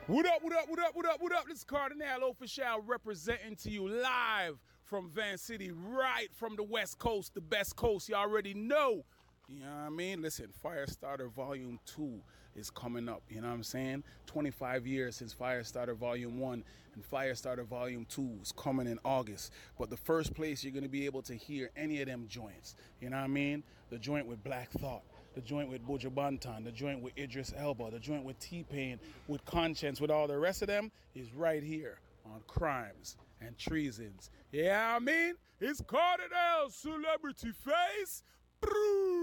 What up, what up, what up, what up, what up? This is Cardinal Official representing to you live from Van City, right from the West Coast, the best coast. You already know. You know what I mean? Listen, Firestarter Volume 2 is coming up. You know what I'm saying? 25 years since Firestarter Volume 1 and Firestarter Volume 2 is coming in August. But the first place you're going to be able to hear any of them joints, you know what I mean? The joint with Black Thought, the joint with Buju Banton, the joint with Idris Elba, the joint with T-Pain, with Conscience, with all the rest of them is right here on Crimes and Treasons. Yeah, I mean? It's Cardinal Celebrity Face. Brrr.